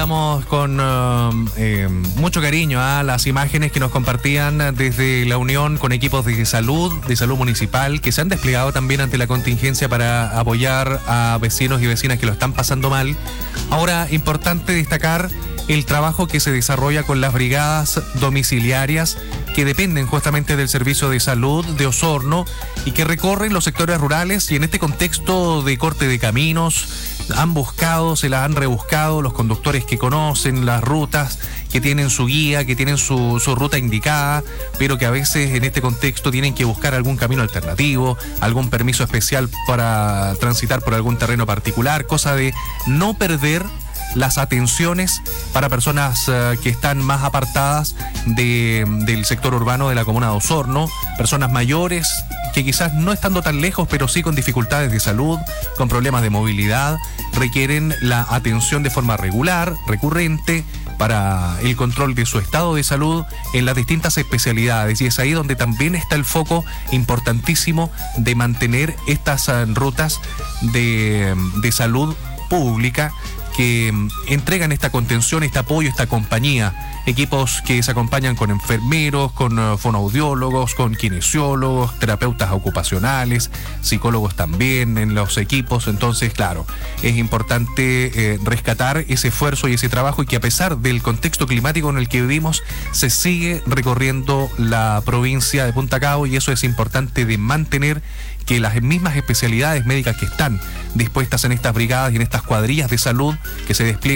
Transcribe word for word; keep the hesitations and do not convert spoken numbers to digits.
veíamos con uh, eh, mucho cariño a ¿eh? las imágenes que nos compartían desde la unión con equipos de salud, de salud municipal, que se han desplegado también ante la contingencia para apoyar a vecinos y vecinas que lo están pasando mal. Ahora, importante destacar el trabajo que se desarrolla con las brigadas domiciliarias que dependen justamente del Servicio de Salud de Osorno y que recorren los sectores rurales, y en este contexto de corte de caminos han buscado, se las han rebuscado los conductores que conocen las rutas, que tienen su guía, que tienen su, su ruta indicada, pero que a veces en este contexto tienen que buscar algún camino alternativo, algún permiso especial para transitar por algún terreno particular, cosa de no perder las atenciones para personas uh, que están más apartadas de, del sector urbano de la comuna de Osorno, personas mayores que quizás no estando tan lejos, pero sí con dificultades de salud, con problemas de movilidad, requieren la atención de forma regular, recurrente, para el control de su estado de salud en las distintas especialidades, y es ahí donde también está el foco importantísimo de mantener estas uh, rutas de, de salud pública que entregan esta contención, este apoyo, esta compañía. Equipos que se acompañan con enfermeros, con uh, fonoaudiólogos, con kinesiólogos, terapeutas ocupacionales, psicólogos también en los equipos. Entonces, claro, es importante eh, rescatar ese esfuerzo y ese trabajo, y que a pesar del contexto climático en el que vivimos, se sigue recorriendo la provincia de Punta Cabo, y eso es importante de mantener, que las mismas especialidades médicas que están dispuestas en estas brigadas y en estas cuadrillas de salud que se despliegan